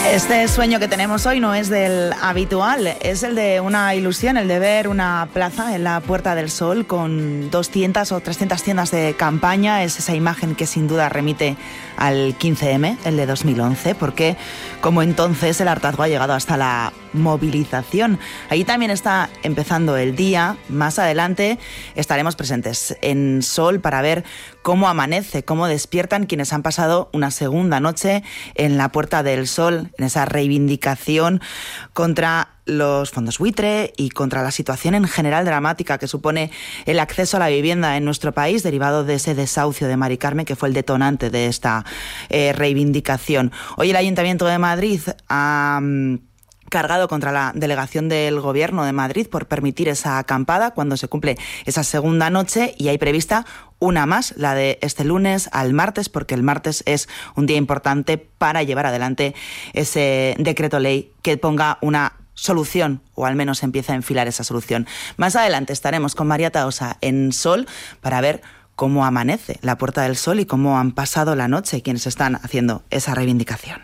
Este sueño que tenemos hoy no es del habitual, es el de una ilusión, el de ver una plaza en la Puerta del Sol con 200 o 300 tiendas de campaña. Es esa imagen que sin duda remite al 15M, el de 2011, porque como entonces el hartazgo ha llegado hasta la movilización. Allí también está empezando el día. Más adelante estaremos presentes en Sol para ver cómo amanece, cómo despiertan quienes han pasado una segunda noche en la Puerta del Sol, en esa reivindicación contra los fondos buitre y contra la situación en general dramática que supone el acceso a la vivienda en nuestro país, derivado de ese desahucio de Mari Carmen, que fue el detonante de esta reivindicación. Hoy el Ayuntamiento de Madrid ha cargado contra la delegación del Gobierno de Madrid por permitir esa acampada cuando se cumple esa segunda noche, y hay prevista una más, la de este lunes al martes, porque el martes es un día importante para llevar adelante ese decreto ley que ponga una solución, o al menos empieza a enfilar esa solución. Más adelante estaremos con María Tahosa en Sol para ver cómo amanece la Puerta del Sol y cómo han pasado la noche quienes están haciendo esa reivindicación.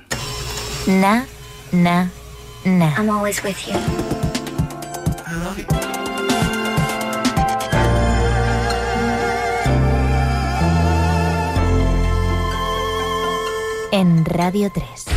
I'm always with you. I love you. En Radio 3.